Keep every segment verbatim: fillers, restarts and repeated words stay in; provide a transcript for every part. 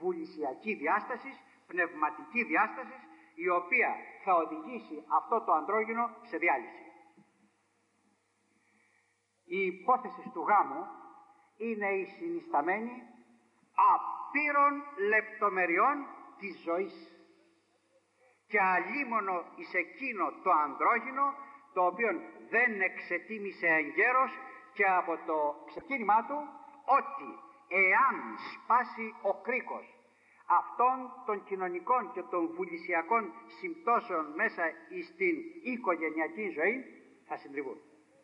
βουλησιακή διάσταση, πνευματική διάσταση, η οποία θα οδηγήσει αυτό το ανδρόγυνο σε διάλυση. Η υπόθεση του γάμου είναι η συνισταμένη απείρων λεπτομεριών της ζωής και αλίμονο εις εκείνο το ανδρόγυνο το οποίο δεν εξετίμησε εγκαίρος και από το ξεκίνημά του ότι εάν σπάσει ο κρίκος αυτών των κοινωνικών και των βουλησιακών συμπτώσεων μέσα στην οικογενειακή ζωή θα συντριβούν.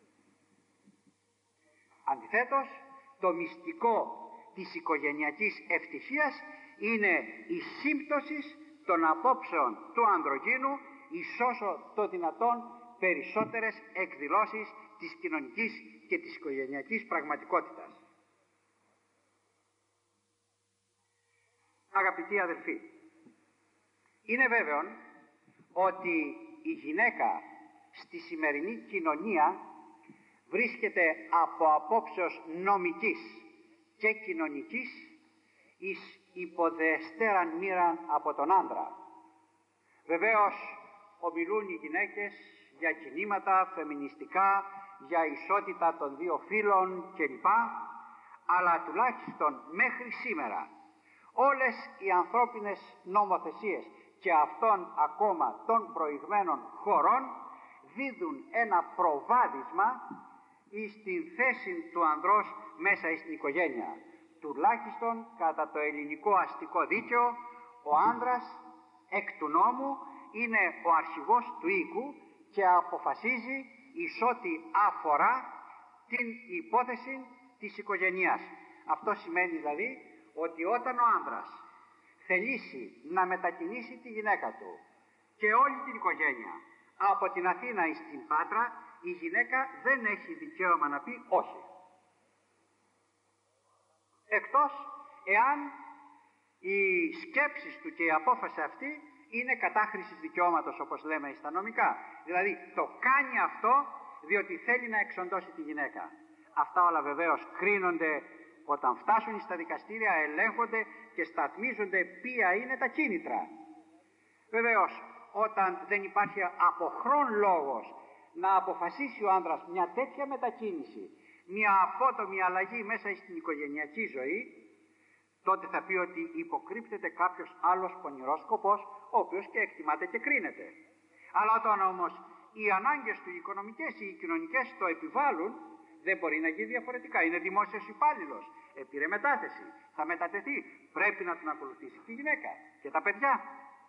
Αντιθέτως, το μυστικό της οικογενειακής ευτυχίας είναι η σύμπτωση των απόψεων του ανδρογύνου εις όσο το δυνατόν περισσότερες εκδηλώσεις της κοινωνικής και της οικογενειακής πραγματικότητας. Αγαπητοί αδελφοί, είναι βέβαιο ότι η γυναίκα στη σημερινή κοινωνία βρίσκεται από απόψεως νομικής και κοινωνικής εις υποδεστέραν μοίραν από τον άντρα. Βεβαίως ομιλούν οι γυναίκες για κινήματα φεμινιστικά, για ισότητα των δύο φύλων κλπ. Αλλά τουλάχιστον μέχρι σήμερα όλες οι ανθρώπινες νομοθεσίες και αυτών ακόμα των προηγμένων χωρών δίδουν ένα προβάδισμα στην θέση του ανδρός μέσα στην οικογένεια. Τουλάχιστον κατά το ελληνικό αστικό δίκαιο ο άνδρας εκ του νόμου είναι ο αρχηγός του οίκου και αποφασίζει εις ό,τι αφορά την υπόθεση της οικογένειας. Αυτό σημαίνει δηλαδή ότι όταν ο άνδρας θελήσει να μετακινήσει τη γυναίκα του και όλη την οικογένεια από την Αθήνα εις την Πάτρα, η γυναίκα δεν έχει δικαίωμα να πει όχι. Εκτός εάν οι σκέψεις του και η απόφαση αυτή είναι κατάχρησης δικαιώματος, όπως λέμε στα νομικά. Δηλαδή το κάνει αυτό διότι θέλει να εξοντώσει τη γυναίκα. Αυτά όλα βεβαίως κρίνονται όταν φτάσουν στα δικαστήρια, ελέγχονται και σταθμίζονται ποια είναι τα κίνητρα. Βεβαίως όταν δεν υπάρχει αποχρόν λόγος να αποφασίσει ο άνδρας μια τέτοια μετακίνηση, μια απότομη αλλαγή μέσα στην οικογενειακή ζωή, τότε θα πει ότι υποκρύπτεται κάποιος άλλος πονηρός σκοπός, ο οποίος και εκτιμάται και κρίνεται. Αλλά όταν όμως οι ανάγκες του, οι οικονομικές ή οι κοινωνικές το επιβάλλουν, δεν μπορεί να γίνει διαφορετικά. Είναι δημόσιος υπάλληλος, επήρε μετάθεση, θα μετατεθεί, πρέπει να τον ακολουθήσει τη γυναίκα και τα παιδιά.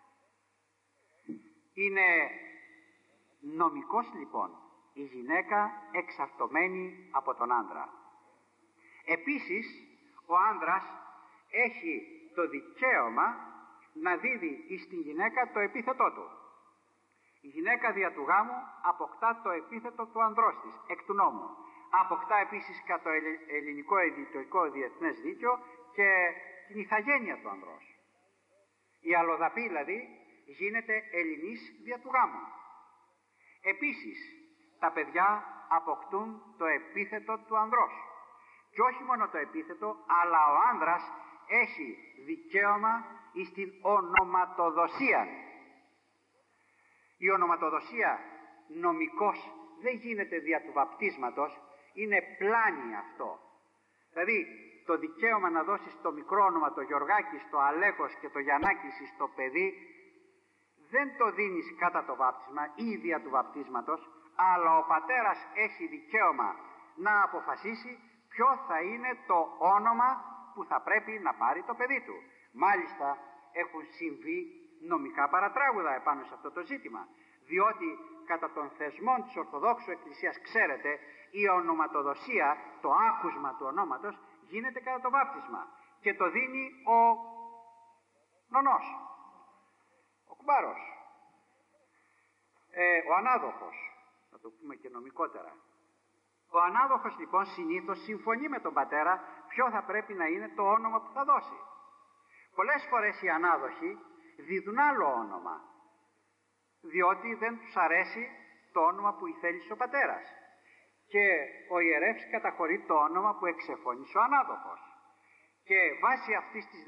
Είναι νομικός λοιπόν η γυναίκα εξαρτωμένη από τον άνδρα. Επίσης ο άνδρας έχει το δικαίωμα να δίδει στην γυναίκα το επίθετό του. Η γυναίκα δια του γάμου αποκτά το επίθετο του ανδρός της, εκ του νόμου. Αποκτά επίσης κατά το ελληνικό ειδητικό διεθνές δίκαιο και την ηθαγένεια του ανδρός. Η αλλοδαπή δηλαδή γίνεται Ελληνής δια του γάμου. Επίσης τα παιδιά αποκτούν το επίθετο του ανδρός. Και όχι μόνο το επίθετο, αλλά ο άνδρας έχει δικαίωμα στην ονοματοδοσία. Η ονοματοδοσία νομικώς δεν γίνεται δια του βαπτίσματος, είναι πλάνη αυτό. Δηλαδή το δικαίωμα να δώσεις το μικρό όνομα, το Γιωργάκη, στο Αλέκος και το Γιαννάκη στο παιδί, δεν το δίνεις κατά το βάπτισμα ή δια του βαπτίσματος, αλλά ο πατέρας έχει δικαίωμα να αποφασίσει ποιο θα είναι το όνομα που θα πρέπει να πάρει το παιδί του. Μάλιστα έχουν συμβεί νομικά παρατράγουδα επάνω σε αυτό το ζήτημα, διότι κατά των θεσμών της Ορθοδόξου Εκκλησίας, ξέρετε, η ονοματοδοσία, το άκουσμα του ονόματος γίνεται κατά το βάπτισμα και το δίνει ο νονός, ο κουμπάρος, ε, ο ανάδοχος, θα το πούμε και νομικότερα. Ο ανάδοχος λοιπόν συνήθως συμφωνεί με τον πατέρα ποιο θα πρέπει να είναι το όνομα που θα δώσει. Πολλές φορές οι ανάδοχοι δίδουν άλλο όνομα, διότι δεν τους αρέσει το όνομα που ηθέλησε ο πατέρας. Και ο ιερεύς καταχωρεί το όνομα που εξεφώνησε ο ανάδοχος. Και βάσει αυτής της